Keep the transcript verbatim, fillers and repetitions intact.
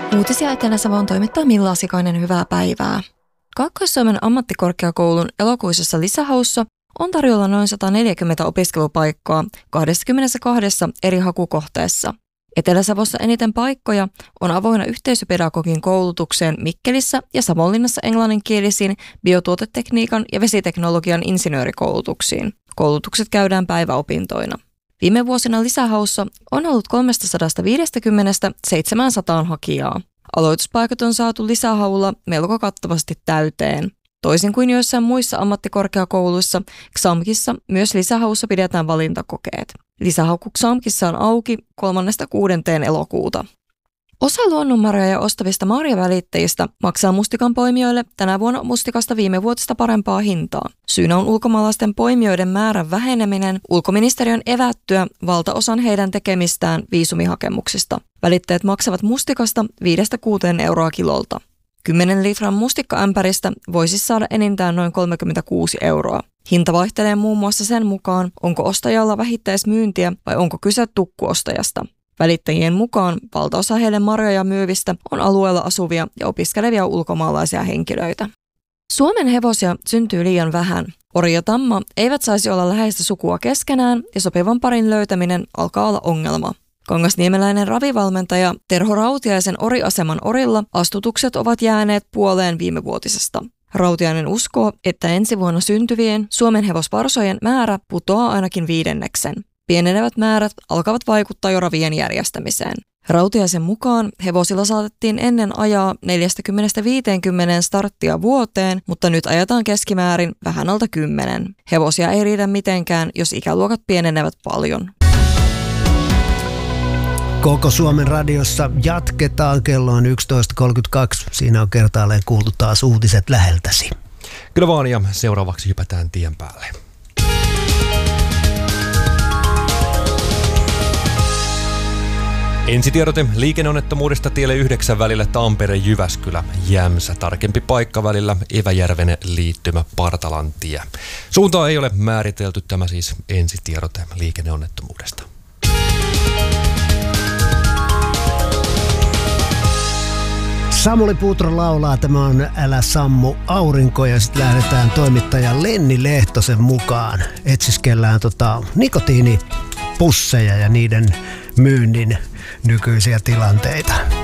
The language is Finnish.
Uutisia Etelä-Savoon toimittaa Milla Asikainen, hyvää päivää. Kaakkois-Suomen ammattikorkeakoulun elokuisessa lisähaussa on tarjolla noin sata neljäkymmentä opiskelupaikkaa kaksikymmentäkaksi eri hakukohteessa. Etelä-Savossa eniten paikkoja on avoinna yhteisöpedagogin koulutukseen Mikkelissä ja Savonlinnassa englanninkielisiin biotuotetekniikan ja vesiteknologian insinöörikoulutuksiin. Koulutukset käydään päiväopintoina. Viime vuosina lisähaussa on ollut kolmesataaviisikymmentä seitsemänsataan hakijaa. Aloituspaikat on saatu lisähaulla melko kattavasti täyteen. Toisin kuin joissain muissa ammattikorkeakouluissa, X A M Kissa myös lisähaussa pidetään valintakokeet. Lisähaku X A M Kissa on auki kolmannesta kuudenteen elokuuta. Osa luonnonmarjoja ostavista marjavälittäjistä maksaa mustikan poimijoille tänä vuonna mustikasta viime vuotista parempaa hintaa. Syynä on ulkomaalaisten poimijoiden määrän väheneminen ulkoministeriön evättyä valtaosan heidän tekemistään viisumihakemuksista. Välittäjät maksavat mustikasta viidestä kuuteen euroa kilolta. kymmenen litran mustikkaämpäristä voisi saada enintään noin kolmekymmentäkuusi euroa. Hinta vaihtelee muun muassa sen mukaan, onko ostajalla vähittäismyyntiä vai onko kyse tukkuostajasta. Välittäjien mukaan valtaosa heille marjoja myyvistä on alueella asuvia ja opiskelevia ulkomaalaisia henkilöitä. Suomen hevosia syntyy liian vähän. Ori ja tamma eivät saisi olla läheistä sukua keskenään ja sopivan parin löytäminen alkaa olla ongelma. Kangasniemeläinen ravivalmentaja Terho Rautiaisen oriaseman orilla astutukset ovat jääneet puoleen viimevuotisesta. Rautiainen uskoo, että ensi vuonna syntyvien Suomen hevosparsojen määrä putoaa ainakin viidenneksen. Pienenevät määrät alkavat vaikuttaa jo ravien järjestämiseen. Rautiaisen mukaan hevosilla saatettiin ennen ajaa neljäkymmentä viisikymmentä starttia vuoteen, mutta nyt ajetaan keskimäärin vähän alta kymmenen. Hevosia ei riitä mitenkään, jos ikäluokat pienenevät paljon. Koko Suomen radiossa jatketaan. Kello on yksitoista kolmekymmentäkaksi. Siinä on kertaalleen kuultu taas uutiset läheltäsi. Kyllä vaan, ja seuraavaksi hypätään tien päälle. Ensitiedote liikenneonnettomuudesta tielle yhdeksän välillä Tampere-Jyväskylä, Jämsä. Tarkempi paikka välillä Eväjärven liittymä Partalan tie. Suuntaa ei ole määritelty, tämä siis ensitiedote liikenneonnettomuudesta. Samuli Putro laulaa, tämä on Älä sammu aurinko, ja sitten lähdetään toimittaja Lenni Lehtosen mukaan. Etsiskellään tota nikotiinipusseja ja niiden myynnin nykyisiä tilanteita.